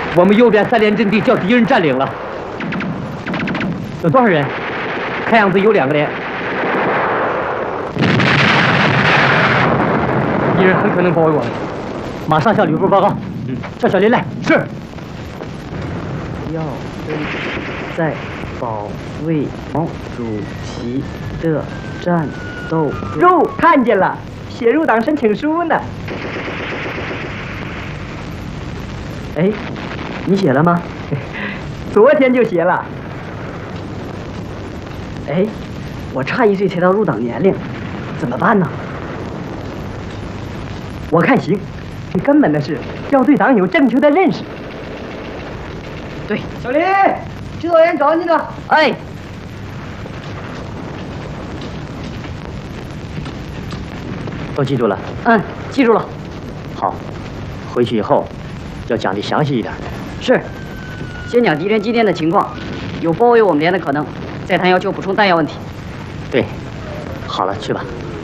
我们右边3连阵地叫敌人占领了。有多少人？看样子有2个连。敌人很可能包围我们。马上向吕布报告。叫小林来。是。 要跟在保卫毛主席的战斗中。看见了，写入党申请书呢。哎，你写了吗？昨天就写了。哎，我差1岁才到入党年龄，怎么办呢？我看行，最根本的是要对党有正确的认识。对，小林，指导员找你呢。哎。 都记住了？ 嗯，记住了。 好，回去以后要讲得详细一点。 是，先讲敌人机电的情况，有包围我们连的可能，再谈要求补充弹药问题。 对，好了，去吧。